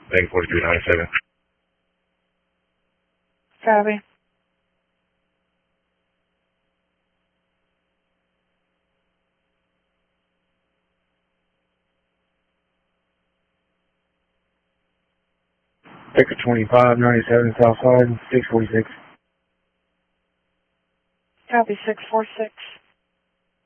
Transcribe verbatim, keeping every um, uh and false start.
Bank forty-three ninety-seven. Copy. Baker twenty-five ninety-seven Southside, six forty-six. Copy, six four six.